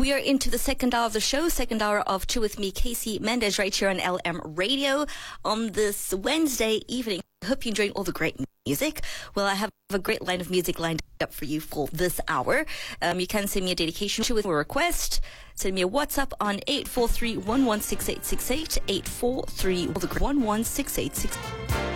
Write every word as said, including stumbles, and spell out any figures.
We are into the second hour of the show, second hour of Chill With Me, Casey Mendez, right here on L M Radio on this Wednesday evening. I hope you're enjoying all the great music. Well, I have a great line of music lined up for you for this hour. Um, you can send me a dedication with a request. Send me a WhatsApp on eight four three, one one six eight six eight, eight four three, one one six eight six eight.